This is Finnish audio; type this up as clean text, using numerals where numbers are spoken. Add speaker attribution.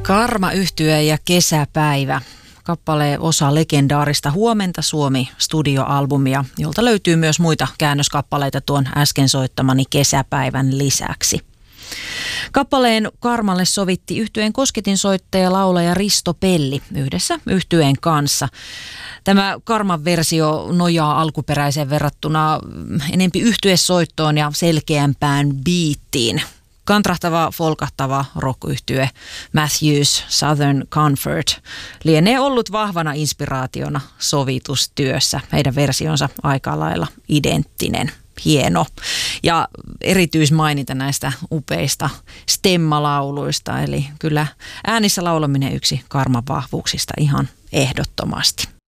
Speaker 1: Karma-yhtye ja Kesäpäivä. Kappale osa legendaarista Huomenta Suomi -studioalbumia, jolta löytyy myös muita käännöskappaleita tuon äsken soittamani Kesäpäivän lisäksi. Kappaleen Karmalle sovitti yhtyeen kosketinsoittaja laulaja Risto Pelli yhdessä yhtyeen kanssa. Tämä Karman versio nojaa alkuperäiseen verrattuna enempi yhtyesoittoon ja selkeämpään biittiin. Kantrahtava, folkahtava rock-yhtye Matthews Southern Comfort lienee ollut vahvana inspiraationa sovitustyössä. Heidän versionsa aika lailla identtinen, hieno. Ja erityismaininta näistä upeista stemmalauluista, eli kyllä äänissä laulaminen yksi Karman vahvuuksista ihan ehdottomasti.